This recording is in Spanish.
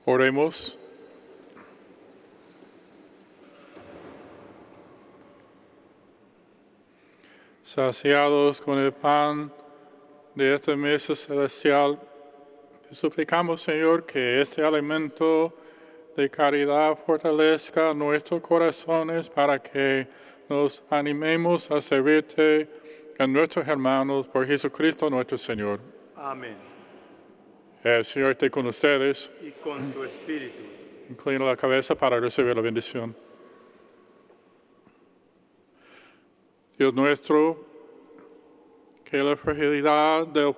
Oremos. Saciados con el pan de esta mesa celestial, te suplicamos, Señor, que este alimento de caridad fortalezca nuestros corazones para que nos animemos a servirte a nuestros hermanos por Jesucristo nuestro Señor. Amén. El Señor esté con ustedes. Y con tu espíritu. Inclina la cabeza para recibir la bendición. Dios nuestro, que la fragilidad del